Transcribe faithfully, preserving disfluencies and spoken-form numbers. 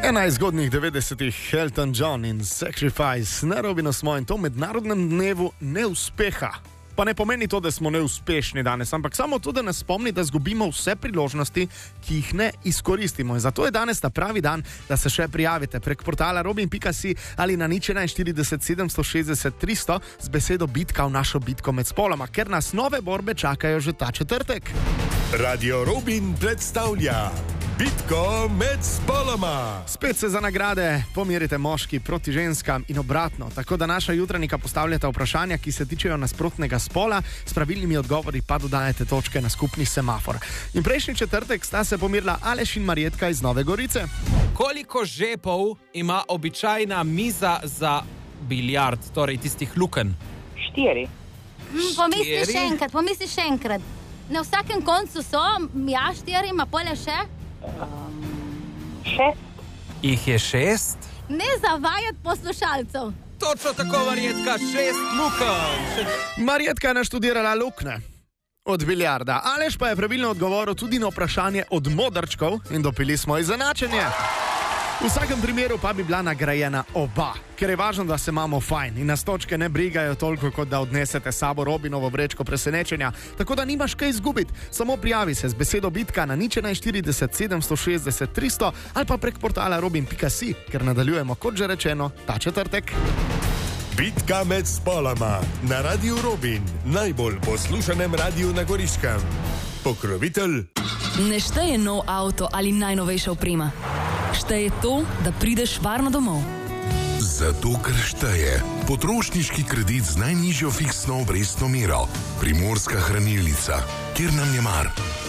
Ena iz zgodnjih devetdesetih, Elton John in Sacrifice, narobino smo in to mednarodnem dnevu neuspeha. Pa ne pomeni to, da smo neuspešni danes, ampak samo to, da nas spomni, da zgubimo vse priložnosti, ki jih ne izkoristimo. In zato je danes ta pravi dan, da se še prijavite prek portala robin pika si ali na nič ena štiri sedem šest šest tri sto z besedo bitka v našo bitko med spoloma, ker nas nove borbe čakajo že ta četrtek. Radio Robin predstavlja bitko med spoloma. Spet se za nagrade pomerite moški proti ženskam in obratno, tako da naša jutranjika postavljata vprašanja, ki se tičejo nasprotnega spola, s pravilnimi odgovori pa dodajate točke na skupni semafor. In prejšnji četrtek sta se pomirila Aleš in Marjetka iz Nove Gorice. Koliko žepov ima običajna miza za biljard, torej tistih luken? Štiri. Mm, pomisli še enkrat, pomisli še enkrat. Na vsakem koncu so, ja, štiri, ima polje še? Um, šest. Jih je šest? Ne zavajati poslušalcev. Točno tako, Marjetka, šest luken. Marjetka je naštudirala lukne od biljarda. Aleš pa je pravilno odgovoril tudi na vprašanje od modrčkov in dopili smo izenačenje. V vsakem primeru pa bi bila nagrajena oba, ker je važno, da se imamo fajn in nas točke ne brigajo toliko, kot da odnesete sabo Robinovo vrečko presenečenja, tako da nimaš kaj izgubiti. Samo prijavi se z besedo bitka na nič ena štiri sedem šest šest tri sto ali pa prek portala robin pika si, ker nadaljujemo, kot že rečeno, ta četrtek. Bitka med spoloma na Radio Robin, najbolj poslušanem radiju na Goriškem. Pokrovitelj. Ne šteje nov avto ali najnovejša oprema. Šteje to, da prideš varno domov. Zato, ker šteje potrošniški kredit z najnižjo fiksno obrestno mero. Primorska hranilnica, kjer nam je mar.